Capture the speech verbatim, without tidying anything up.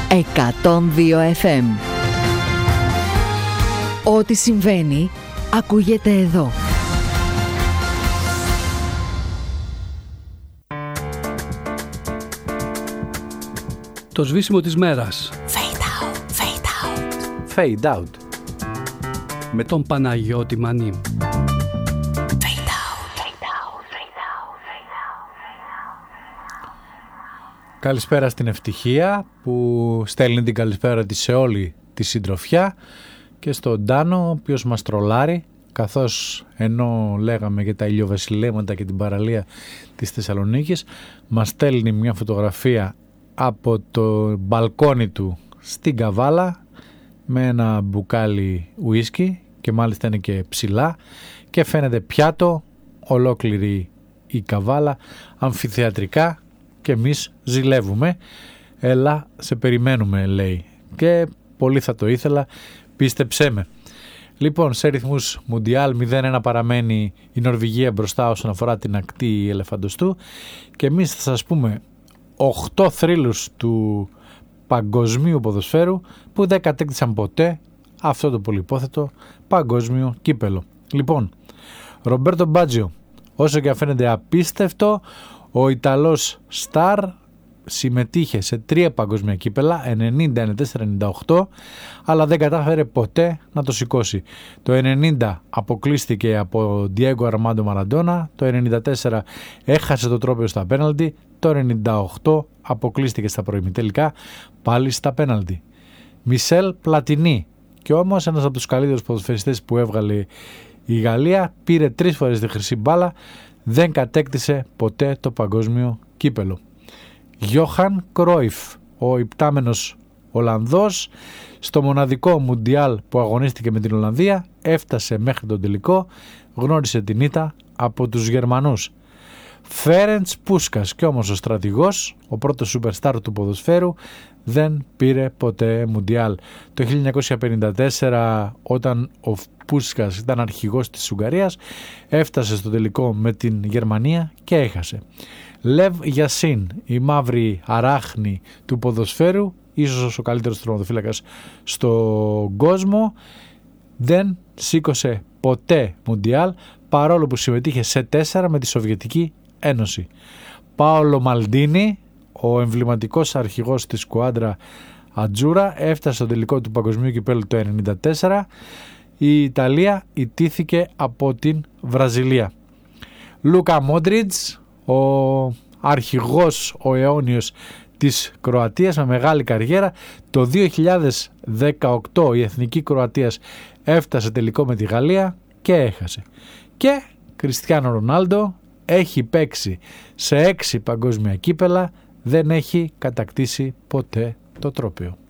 εκατόν δύο εφ εμ. Ό,τι συμβαίνει ακούγεται εδώ. Το σβήσιμο της μέρας. Fade out, fade out. Fade out. Με τον Παναγιώτη Μανί. Καλησπέρα στην Ευτυχία που στέλνει την καλησπέρα της σε όλη τη συντροφιά και στον Τάνο ο οποίος μας τρολάρει, καθώς ενώ λέγαμε για τα ηλιοβασιλέματα και την παραλία της Θεσσαλονίκης μας στέλνει μια φωτογραφία από το μπαλκόνι του στην Καβάλα με ένα μπουκάλι ουίσκι και μάλιστα είναι και ψηλά και φαίνεται πιάτο ολόκληρη η Καβάλα αμφιθεατρικά και εμείς ζηλεύουμε. Έλα, σε περιμένουμε, λέει, και πολύ θα το ήθελα, πίστεψέ με. Λοιπόν, σε ρυθμούς Μουντιάλ μηδέν ένα παραμένει η Νορβηγία μπροστά όσον αφορά την ακτή ελεφαντοστού και εμείς θα σας πούμε οκτώ θρύλους του παγκοσμίου ποδοσφαίρου που δεν κατέκτησαν ποτέ αυτό το πολυπόθετο παγκόσμιο κύπελο. Λοιπόν, Ρομπέρτο Μπάτζιο, όσο και αν φαίνεται απίστευτο, ο Ιταλός Σταρ συμμετείχε σε τρία παγκόσμια κύπελα, ενενήντα, ενενήντα τέσσερα, ενενήντα οκτώ, αλλά δεν κατάφερε ποτέ να το σηκώσει. Το ενενήντα αποκλείστηκε από Διέγκο Αρμάντο Μαραντόνα, το ενενήντα τέσσερα έχασε το τρόπαιο στα πέναλτι, το ενενήντα οκτώ αποκλείστηκε στα προημιτελικά, πάλι στα πέναλτι. Μισελ Πλατινί, και όμως ένας από τους καλύτερους ποδοσφαιριστές που έβγαλε η Γαλλία, πήρε τρεις φορές τη χρυσή μπάλα, δεν κατέκτησε ποτέ το παγκόσμιο κύπελο. Γιόχαν Κρόιφ, ο υπτάμενος Ολλανδός, στο μοναδικό Μουντιάλ που αγωνίστηκε με την Ολλανδία, έφτασε μέχρι τον τελικό, γνώρισε την ήττα από τους Γερμανούς. Φέρεντς Πούσκας, και όμως ο στρατηγός, ο πρώτος σούπερστάρ του ποδοσφαίρου, δεν πήρε ποτέ Μουντιάλ. Το χίλια εννιακόσια πενήντα τέσσερα, όταν ο Πούσκας ήταν αρχηγός της Ουγγαρίας, έφτασε στο τελικό με την Γερμανία και έχασε. Λεβ Γιασίν, η μαύρη αράχνη του ποδοσφαίρου, ίσως ο καλύτερος τερματοφύλακας στον κόσμο, δεν σήκωσε ποτέ Μουντιάλ, παρόλο που συμμετείχε σε τέσσερα με τη Σοβιετική Ένωση. Πάολο Μαλντίνι, ο εμβληματικός αρχηγός της σκουάντρα Ατζούρα, έφτασε στο τελικό του παγκοσμίου κυπέλλου το ενενήντα τέσσερα. Η Ιταλία ιτήθηκε από την Βραζιλία. Λούκα Μόντριτς, ο αρχηγός, ο αιώνιος της Κροατίας με μεγάλη καριέρα. Το δύο χιλιάδες δεκαοκτώ η εθνική Κροατίας έφτασε τελικό με τη Γαλλία και έχασε. Και Κριστιάνο Ρονάλντο έχει παίξει σε έξι παγκόσμια κύπελα, δεν έχει κατακτήσει ποτέ το τρόπαιο.